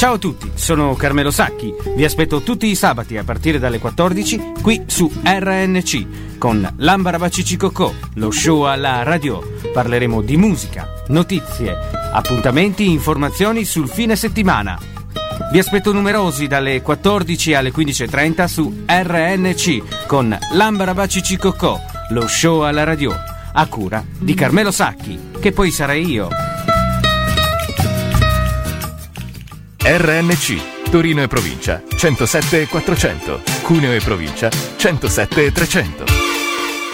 Ciao a tutti, sono Carmelo Sacchi. Vi aspetto tutti i sabati a partire dalle 14 qui su RNC con L'Ambarabacici-Cocò, lo show alla radio. Parleremo di musica, notizie, appuntamenti, informazioni sul fine settimana. Vi aspetto numerosi dalle 14 alle 15.30 su RNC con L'Ambarabacici-Cocò, lo show alla radio, a cura di Carmelo Sacchi, che poi sarei io. RNC, Torino e provincia 107 400, Cuneo e provincia 107 300.